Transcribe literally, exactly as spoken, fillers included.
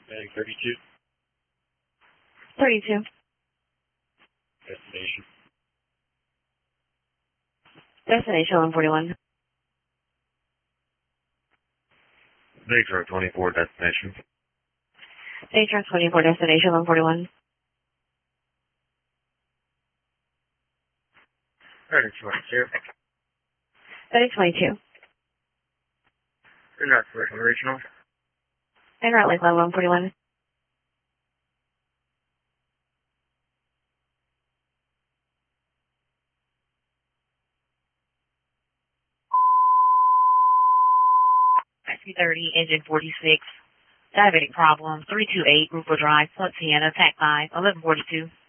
Heading thirty-two. thirty-two. Destination. Destination one forty-one. Victor twenty-four, destination. Victor twenty-four, destination one forty-one. Heading twenty-two. Heading twenty-two. Good night, Lakeland Regional. En route Lakeland one forty-one. I C thirty, engine forty-six. Diabetic problem, three two eight, Rupert Drive, Sultana, T A C five, eleven forty-two.